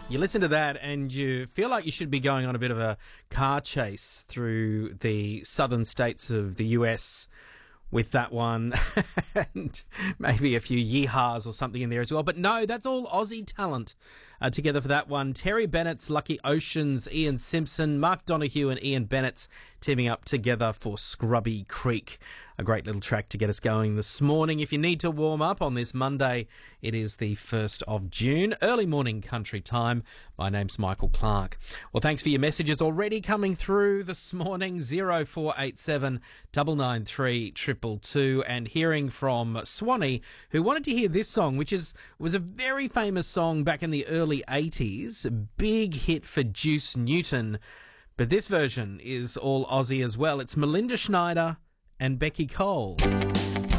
You listen to that and you feel like you should be going on a bit of a car chase through the southern states of the US with that one and maybe a few yeehaws or something in there as well. But no, that's all Aussie talent together for that one. Terry Bennett's Lucky Oceans, Ian Simpson, Mark Donoghue and Ian Bennett's teaming up together for Scrubby Creek. A great little track to get us going this morning. If you need to warm up on this Monday, it is the 1st of June, early morning country time. My name's Michael Clark. Well, thanks for your messages already coming through this morning. 0487 993 222, and hearing from Swanee, who wanted to hear this song, which was a very famous song back in the early 80s. A big hit for Juice Newton. But this version is all Aussie as well. It's Melinda Schneider and Becky Cole.